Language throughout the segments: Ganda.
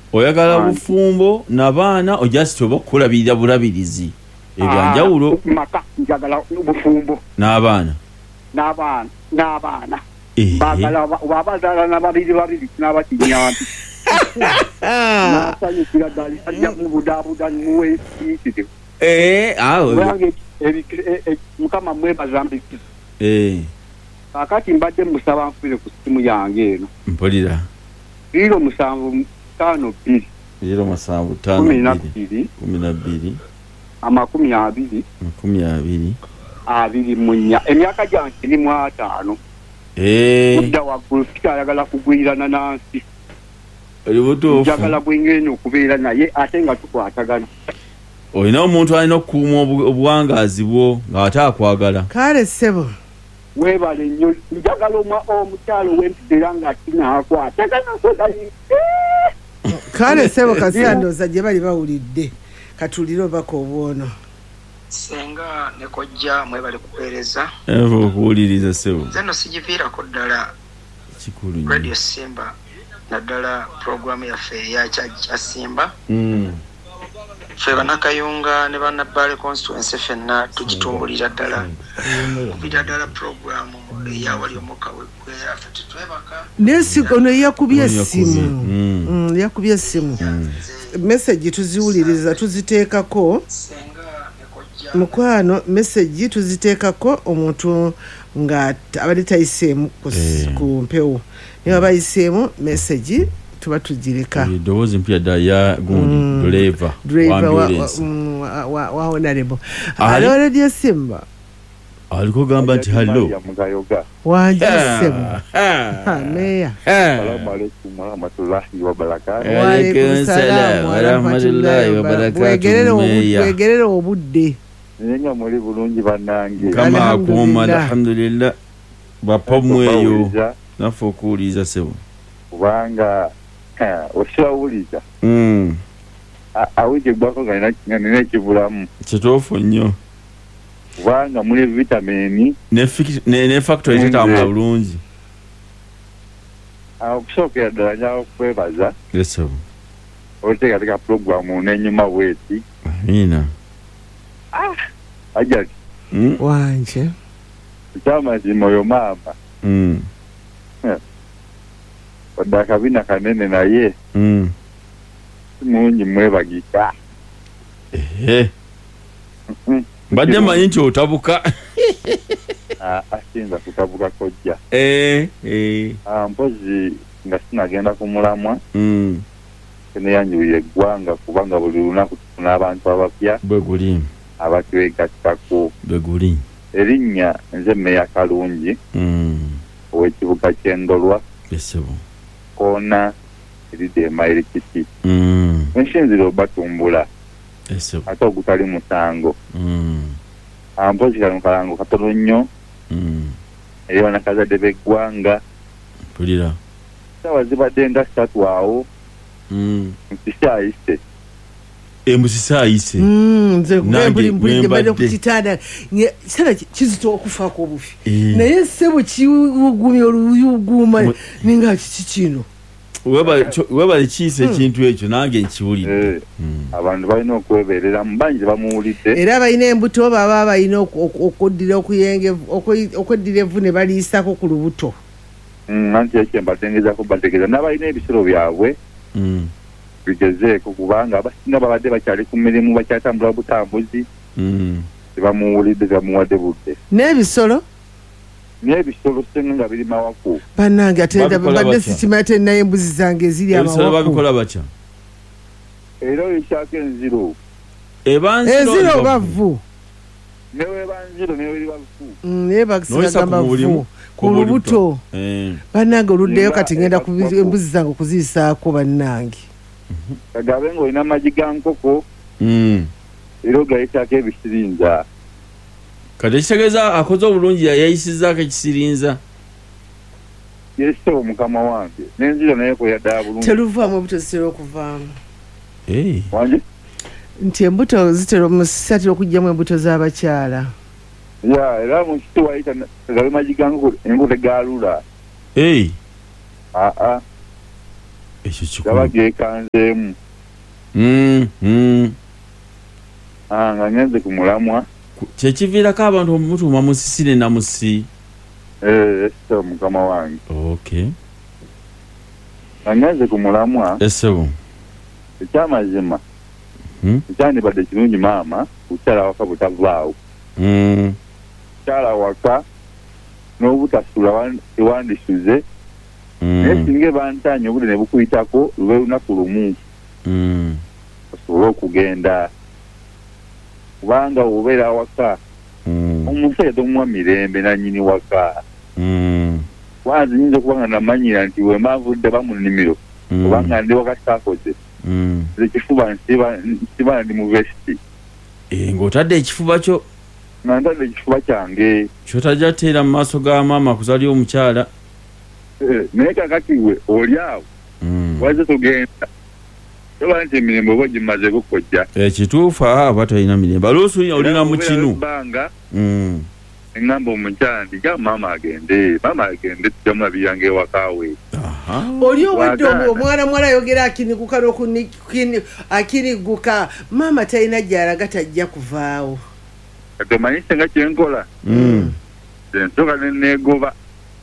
oyagala bufumbo n'abaana ojust oba okulabirira bulabirizi ebyanjawulo maka njagala bufumbo n'abaana bagala wabazaala n'ababiri n'abatinyambi nasanyukira ddala ajja mubudabuda muweesiitire mukama mwebaza mbikiriza kakati mbadde musaba nfire ku simu yange eno mpulira 0752 0752 munya emyaka gyange ni 5 kudda waggulu sikayagala kugwirana nansi njagala bwengeno okubeera naye ate nga tukwatagana olina omuntu alina okukuuma obuwangazi bwo ng'ate akwagala kale ssebo weebale nnyo njagala omukyalo w'empitera nga tinaakwatagana kale ssebo kasandooza gye bali bawulidde katulire obaka obwono senga ne kojja mwebale kupeereza okuwuliriza ssebo zeno sigiviirako ddala kikulu radio Simba naddala programu yaffe eya Simba ffe bannakayunga ne bannabbale constituency ffenna tugitumbulira ddala kubira ddala programu eyawali omukka weyaffe tetwebaka nesikono yakubye essimu message tuziwuliriza tuziteekako mukwano message tuziteekako omuntu nga abadde tayiseemu ku mpewo niba bayiseemu message tuba tugireka eddoboozi mpya ddala ya gundi driver wa honorable alo radio Simba aliko gamba nti hallo wanje ssebo meya assalamu alaikum warahmatullahi wabarakatuh waalaikum salaam warahmatullahi wabarakatuh wegerere obudde nenga muri bulungi bannange kama akuuma alhamdulillah bapomweyo naffe okuwuliriza ssebo kubanga osawuliza awije gwako nga nina ekibulamu kituufu nnyo kubanga muli vitamini ne factory tetambula bulungi okusookera ddala njaga okwebaza ssebo oteekateeka puroguramu n'enyuma bweti amina ajati wanje ekyamazima oyo maama wadde akabina kanene naye mungi mwebagika mbadde manyi nti otabuka asinza kutabuka kojja mpozi nga sinagenda ku mulamwa neyanjulira eggwanga kubanga buli lunaku tufuna abantu abapya bweguli abatwegattako bweguli erinnya nze Meya Kalungi ow'ekibuga ky'Endolwa esebo koona eridde emayirikiti enshinzira obatumbula esebo ate ogutali musango mpozi kano kalango katono nnyo eri banakazadde b'eggwanga mpulira saawa zibadde nga 3 awo mukisayise emusisayise nze mbuli mbadde ku kitanda sana kizito okufaako obufi naye ssebo kiwugumya oluyuguma ninga kiki kino webale kiyisa ekintu ekyo nange nkiwulidde abantu balina okweberera mu bangi bamuwulidde era balina embuto baba balina okweddira evvu ne baliisako ku lubuto anti ekyo mbatengezako bategeeza n'abalina ebisolo byabwe bigezeeko kubanga abasinga babadde bakyali ku mirimu bakyatambula butambuzi tebamuwulidde tebamuwadde budde n'ebisolo senga nga biri mawaku bannange ate badde sikimanya te naye embuzi zange eziri amawaku babikola batya era ekyako enziro eziro bavu newebanziro neweri bavu naye bagisagamba vu ku lubuto bannange oluddeyo kati ngenda ku embuzi zange okuziyisaako bannange kagabe ng'olina amagi ga nkoko era ogayitako ebisirinza kati ekitegeeza akoze obulungi yayisizaako ekisirinza yesite omukama wange n'enziro naye kweyaddala bulungi teruvaamu obuto zitera okuvaamu wange nti embuto zitera okujjamu embuto z'abakyala era mukiti wayita kagabe magi ga nkoko embuto egalula ekyo kikulu yabagekanzeemu nga ngenze ku mulamwa kyekiviirako abantu omutuuma musisire namusi esebo mukama wange okay nga ngenze ku mulamwa esebo ekyamazima ekyandibadde kirungi maama kukyala waka butavaawo kukyala waka n'obutasula ewandisuze naye singa bantanye obudde ne bukuyitako lube lunaku lumu osobole okugenda kubanga obeera awaka omusajja tomuwa mirembe nanyini waka wanzi nyinza okuba nga namanyira nti wemba nvudde bamunimiro kubanga ndi wakati kakoze ekifuba nsiba ndi mu vesiti ng'otadde ekifuba kyo nga ntadde ekifuba kyange kyotajja teera mu maaso ga maama kuzali omukyala naye kakati we oli awo wazze tugenda toba nti emirembe oba gimaze kukojja ekituufu aba talina mirembe oluusi olina mu kinu banga eŋŋamba omukyala nti ja maama agende tujamulabiranga ewakawe oli owedde omwana muwala ayogera akiniguka akiniguka maama talina gyalaga tajja kuvaawo kati omanyise nga kyenkola ensooka neneegoba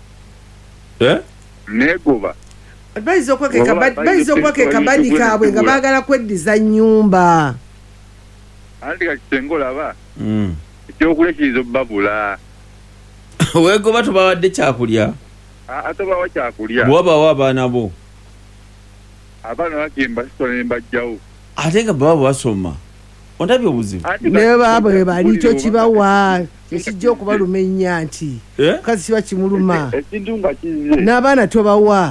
neegoba bayinza okwekeka badi kaabwe nga baagala kweddiza nnyumba anti kati kyengolaba ekyokulekiriza obbabula weegoba tobawadde kyakulya ate bawa kyakulya bwabawo abaana bo abaana bakimba sitola ne mbajjawo ate nga baba basoma ondabye obuzibu naye baaba bwe bali kyo kibawa ekijja okubaluma ennya nti kazi kiba kimuluma ekintu nga kize n'abaana tobawa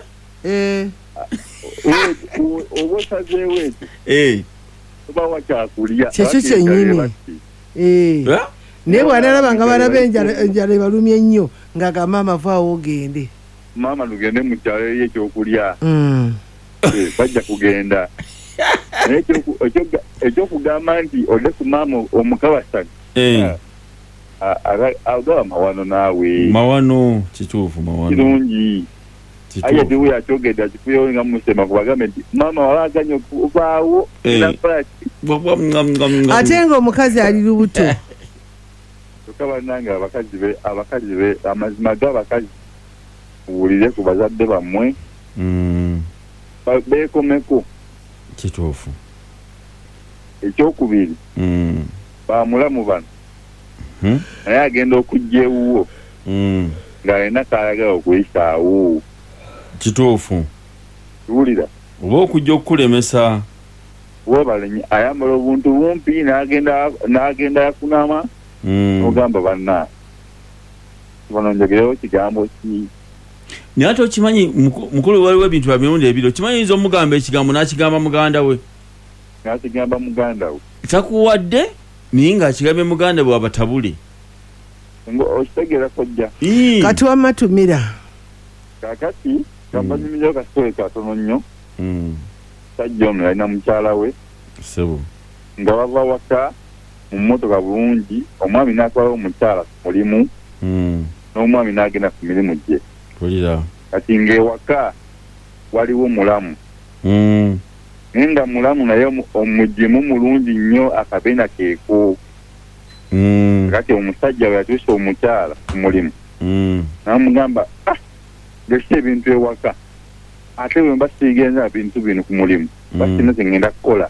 oba osazeewo ekyo tobawa kyakulya kyekyo kyennyini naye bwanalaba nga balaba enjala ebalumye ennyo ng'agamba amavaawo ogende maama lugende mu kyalo eri ekyokulya bajja kugenda naye ekyokugamba nti odde ku maama omukabasani agaba mawano naawe mawano kituufu mawano kirungi aye diwe yakyogedde akikuyewo nga musema kubagambe nti maama walaganya okuvaawo ate nga omukazi ali lubuto tokabananga abakazi be amazima g'abakazi muwulire ku bazadde bammwe beekomeko kituufu ekyokubiri bamulamu bano naye agenda okujja ewuwo ng'alina kaayagala okuyisaawo kituufu tuwulira oba okujja okukulemesa wobalenye ayambala obuntu bumpi n'agenda yakunama ogamba banna bano njogerewo kigambo ki naye ate okimanyi mukulu waliwo ebintu bya mirundi ebiri okimanyi yinza omugamba ekigambo n'akigamba muganda we n'akigamba muganda we takuwadde naye ng'akigambye muganda we abatabule okitegeera kojja kati wamatumira kakati kambanyumizawo kasitole katono nnyo sajja ono yalina mukyala we sebo nga bava waka mu mmotoka bulungi omwami n'atwalawo omukyala ku mulimu n'omwami n'agenda ku mirimu gye kati ng'ewaka waliwo mulamu naye nga mulamu naye omugimu mulungi nnyo akabeena keeko kati omusajja we yatuuse omukyala ku mulimu n'amugamba gesi ebintu ewaka ate bwe mba siigenza bintu bino ku mulimu basina zengenda kukola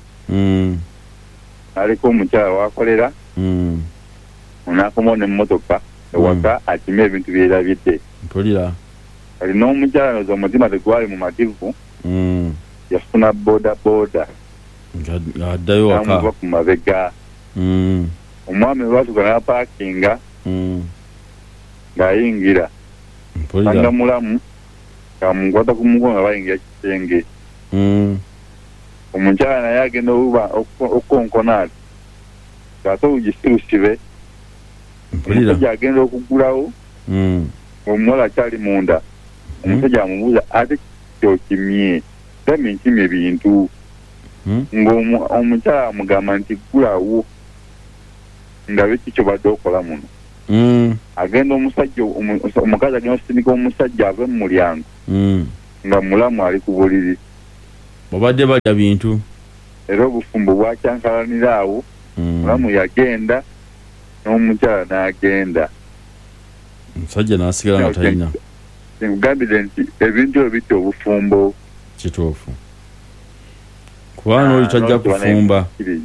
aleka omukyala wakolera onaakomawo n'emmotoka ewaka akime ebintu byerabidde kali n'omukyala noza omutima tegwali mu mativu yafuna boda addayo waka amuva ku mabega omwami webatuka n'apaakinga ng'ayingira anga mulamu kamukwata ku mugongo nga bayingira kisenge omukyala naye agenda obuba okukonkona ati ate ugisirusibe omusajja agenda okugulawo omuwala akyali munda omusajja amubuuza ate kyokimye sami nkimye ebintu ng'omukyala amugamba nti gulawo ndabe kikyo badde okola muno agenda omusajja omukazi agenda osindika omusajja ave mu mulyango nga mulamu ali ku buliri babadde balya bintu era obufumbo bwakyankalanira awo mulamu yagenda n'omukyala n'agenda omusajja n'asigala nga talina nkugambire nti ebintu ebyo bitta obufumbo kituufu kubanga oli tajja kufumba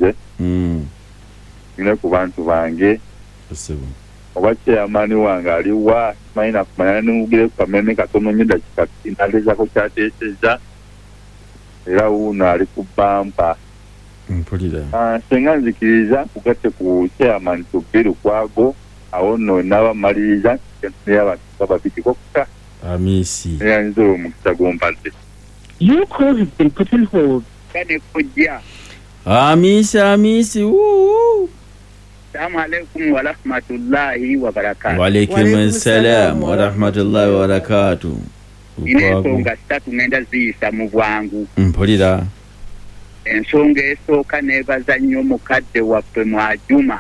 ine ku bantu bange oba chairman wange aliwa maina kumanya n'ugire ku kameme katono nnyo dakika nalezako kyateeseza era uno ali ku bampa mpulira senga nzikiriza kugatte ku chairman Tubiru Kwago awo nno n'abamaliriza n'abantu babiri kokka amisi yanzo mu kitagompadde your call has been put on hold kane kujja amisi Assalamu alaikum wa rahmatullahi wa barakatuh. Wa alaikum assalam wa rahmatullahi wa barakatuh. Ensonga ssatu ngenda ziyisa mu bwangu. Mpulira. Ensonga esooka neebaza nnyo mukadde waffe Mwajuma.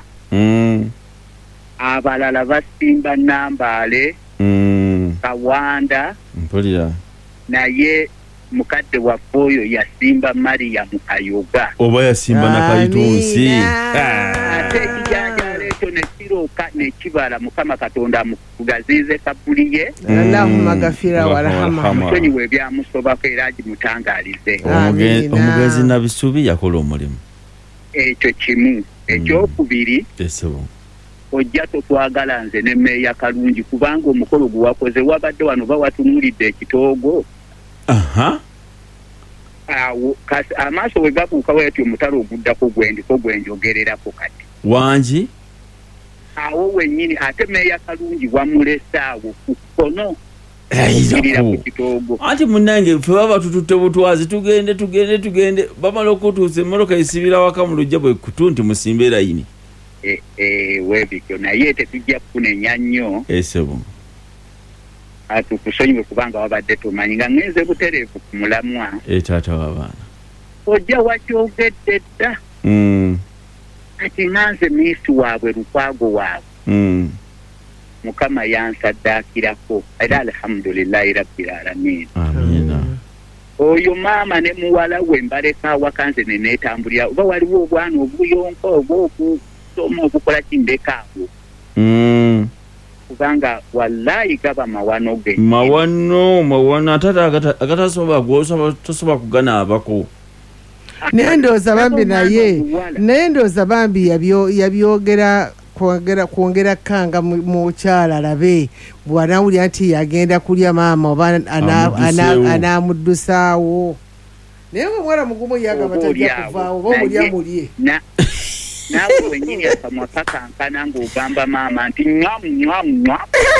Abalala basimba Nambaale. Kawanda. Mpulira. Naye mukadde waffe oyo yasimba Maria mu Kayoga. Oba yasimba na Kayitunsi. Ate ekijanjalo ekyo nekirooka nekibala Mukama Katonda amugaziize kabuliye. Allahumma gafira warahama. Musonyiwe ebyamusobako era agimutangaalize. Omugezi Nabisubi yakola omulimu. Ekyo kimu. Ekyokubiri. Ojja totwagala nze ne Meeya Kalungi kubanga omukolo gwe wakoze wabadde wano bawatunulidde ekitoogo. Awo amaaso we gabuuka bwetyo omutalo oguddako gwenjogererako kati wangi awo wennyini ate Meeya Kalungi wamulese awo ku kkono ku kitoogo anti munnange ffe baba tututte butwazi tugende bamala okutuusa emmotoka esibira waka mu lujja bwe kutu nti musimbe layini weebityo naye tetujja kukunenya nnyo esebo atukusonyiwe kubanga wabadde tumanyi nga ngenze butereevu ku mulamwa taata w'abaana ojja wakyogedde dda ati nanze miisi waabwe Lukwago waabwe Mukama yansaddaakirako era alhamdulillahi rabbil alamin oyo maama ne muwala we mbaleka awaka nze ne neetambulira oba waliwo obwana obuyonka oba okusoma obukola kindekaawo kubanga wallahi gaba mawano ge mawano atata agatasoba gwosoba tosoba kuganaabako nendoza bambi yabyogera kwongera kanga mu kyala labe bwanawulira nti yagenda kulya maama oba anamuddusaawo naye omwana mugumu yagamba tajja kuvaawo oba omulye naawe wennyini akamwa kakankana ng'ogamba maama nti nywa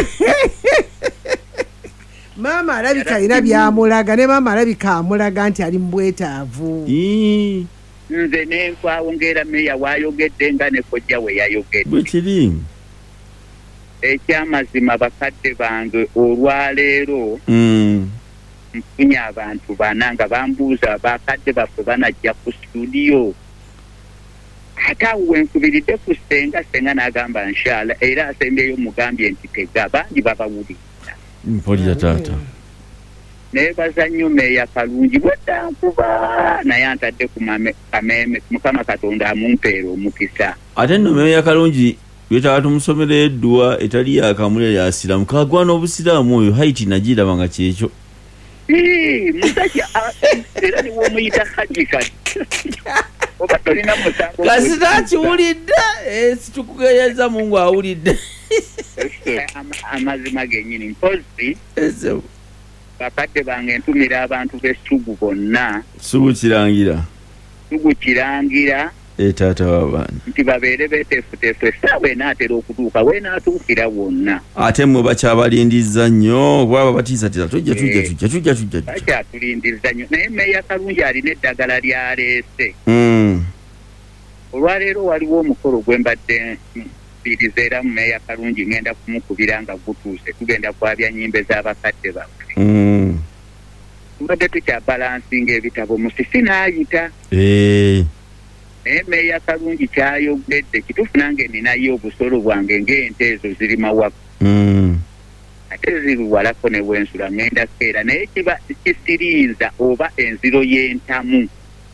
maama alabika alina byamulaga ne maama alabika amulaga nti ali mu bwetaavu nze nenvaawo ng'era Meeya waayogedde nga ne kojja we yayogedde bwe kiri ekyamazima bakadde bange olwaleero mfunye abantu bana nga bambuuza bakadde baffe banajja ku studio ate awo wenkubiridde ku senga n'agamba nshala era asembeyo mugambye nti tega bangi babawuliriza mpulira taata neebaza nnyo Meeya Kalungi bwedda nkuba naye antadde ku kameme Mukama Katonda amumpeera omukisa ate nno Meeya Kalungi byetaba tumusomera eddwa etali yakamulya yasiramu kagwana obusiraamu oyo haiti nagiraba nga kyekyo musajja era niwomuyita haji kati oba tolina musango kasita kiwulidde situkugeyeza Mungu awulidde amazima gennyini mpozi bakadde bange ntumira abantu b'essugu bonna Sugu kirangira taata w'abaana nti babeere beeteefuteefu essaawa enaatera okutuuka weenaatuukira wonna ate mmwe bakyabalindiza nnyo bwaba batiisatiisa tujja bakyatulindiza nnyo naye Meeya Kalungi alina eddagala lyaleese olwaleero waliwo omukolo gwe mbadde mpiriza era mu Meeya Kalungi ngenda kumukubira nga gutuuse tugenda kwabya nnyimbe z'abakadde baffe tubadde tukyabalansinga ebitabo musisi n'ayita naye Meeya Kalungi kyayogedde kituufu nange ninayo obusolo bwange ng'ente ezo ziri mawaka ate ziruwalako ne bwensula ngenda keera naye kiba kisiriiza oba enziro y'entamu